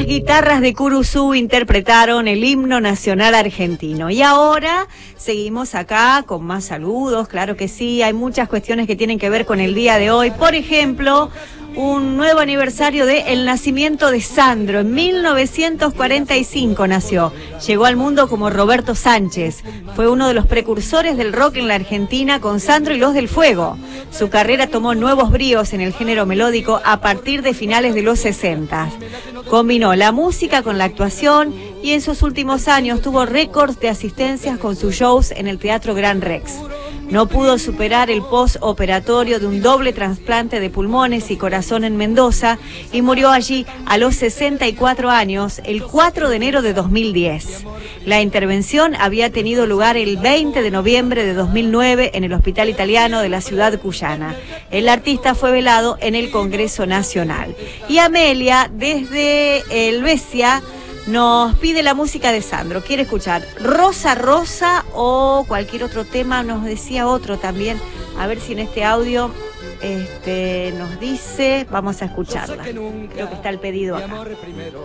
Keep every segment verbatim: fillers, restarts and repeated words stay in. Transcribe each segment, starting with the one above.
Las guitarras de Curuzú interpretaron el himno nacional argentino. Y ahora seguimos acá con más saludos, claro que sí, hay muchas cuestiones que tienen que ver con el día de hoy. Por ejemplo, un nuevo aniversario de el nacimiento de Sandro. En mil novecientos cuarenta y cinco nació. Llegó al mundo como Roberto Sánchez. Fue uno de los precursores del rock en la Argentina con Sandro y los del Fuego. Su carrera tomó nuevos bríos en el género melódico a partir de finales de los sesenta. Combinó la música con la actuación y en sus últimos años tuvo récords de asistencias con sus shows en el Teatro Gran Rex. No pudo superar el postoperatorio de un doble trasplante de pulmones y corazón en Mendoza y murió allí a los sesenta y cuatro años el cuatro de enero de dos mil diez. La intervención había tenido lugar el veinte de noviembre de dos mil nueve en el Hospital Italiano de la ciudad cuyana. El artista fue velado en el Congreso Nacional. Y Amelia, desde Helvecia, nos pide la música de Sandro. Quiere escuchar Rosa Rosa o cualquier otro tema. Nos decía otro también. A ver si en este audio este, nos dice. Vamos a escucharla. Creo que está el pedido acá. A ver.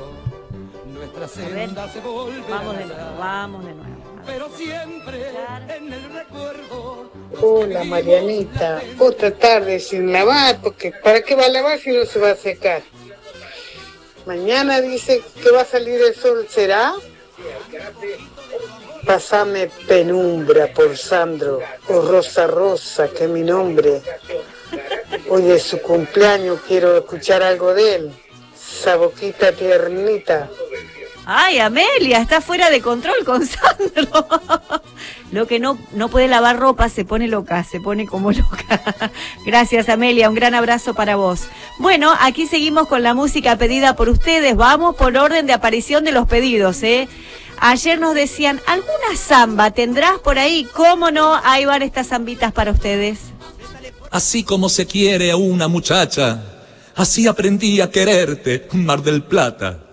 Vamos de nuevo, vamos de nuevo. Pero siempre en el recuerdo. Hola Marianita, otra tarde sin lavar, porque ¿para qué va a lavar si no se va a secar? Mañana dice que va a salir el sol, ¿será? Pásame Penumbra por Sandro, o Rosa Rosa, que es mi nombre. Hoy es su cumpleaños, quiero escuchar algo de él. Esa boquita tiernita. Ay, Amelia, está fuera de control con Sandro. Lo que no, no puede lavar ropa se pone loca, se pone como loca. Gracias, Amelia, un gran abrazo para vos. Bueno, aquí seguimos con la música pedida por ustedes. Vamos por orden de aparición de los pedidos, ¿eh? Ayer nos decían, ¿alguna samba tendrás por ahí? ¿Cómo no? Ahí van estas zambitas para ustedes. Así como se quiere a una muchacha, así aprendí a quererte, Mar del Plata.